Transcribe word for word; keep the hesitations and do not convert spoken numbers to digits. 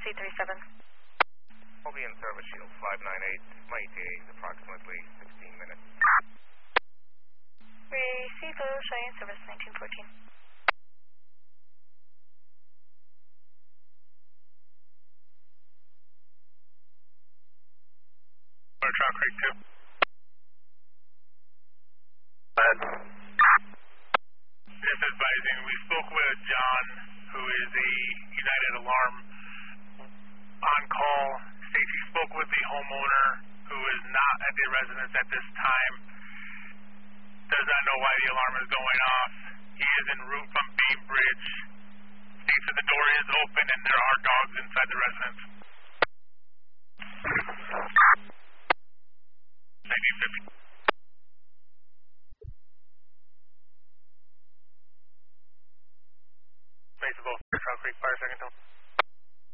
C thirty-seven. I'll be in service shield five nine eight. My E T A is approximately sixteen minutes. Receive Lulu Cheyenne service nineteen fourteen. Trout Creek two. Go ahead. Just advising, we spoke with John, who is the United Alarm on-call. Stacy spoke with the homeowner, who is not at the residence at this time. Does not know why the alarm is going off. He is en route from Bainbridge. States that the door is open and there are dogs inside the residence. nineteen fifty. Base of both Trout Creek Fire, second tone.